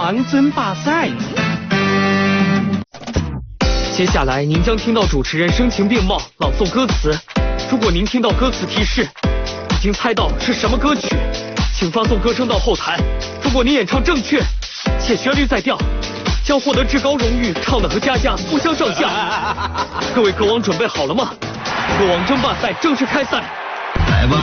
王尊霸赛。 接下来您将听到主持人声情并茂朗诵歌词，如果您听到歌词提示已经猜到是什么歌曲，请发送歌声到后台。如果您演唱正确且旋律在调，将获得至高荣誉，唱的和佳佳不相上下。各位歌王准备好了吗？歌王争霸赛正式开赛。